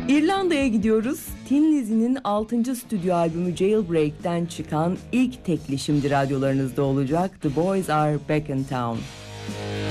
İrlanda'ya gidiyoruz. Tin Lizzy'nin 6. stüdyo albümü Jailbreak'ten çıkan ilk tekli şimdi radyolarınızda olacak. The Boys Are Back in Town.